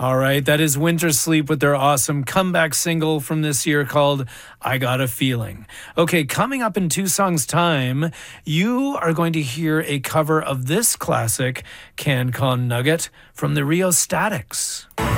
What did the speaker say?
All right, that is Winter Sleep with their awesome comeback single from this year called I Got a Feeling. Okay, coming up in 2 songs' time, you are going to hear a cover of this classic, Can Con Nugget, from the Rio Statics.